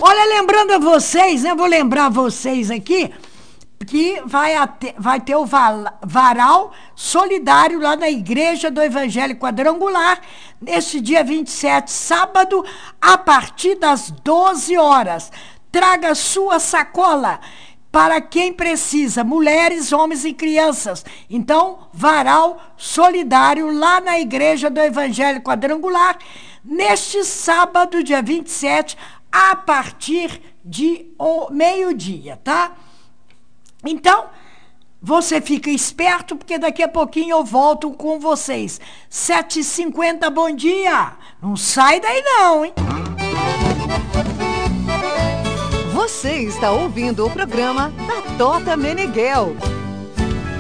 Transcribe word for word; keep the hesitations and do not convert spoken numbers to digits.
Olha, lembrando a vocês, né? Vou lembrar vocês aqui que vai, ate, vai ter o varal solidário lá na Igreja do Evangelho Quadrangular, neste dia vinte e sete, sábado, a partir das doze horas. Traga sua sacola para quem precisa, mulheres, homens e crianças. Então, varal solidário lá na Igreja do Evangelho Quadrangular, neste sábado, dia vinte e sete, a partir de meio-dia, tá? Então, você fica esperto, porque daqui a pouquinho eu volto com vocês. sete e cinquenta, bom dia! Não sai daí não, hein? Você está ouvindo o programa da Tota Meneghel.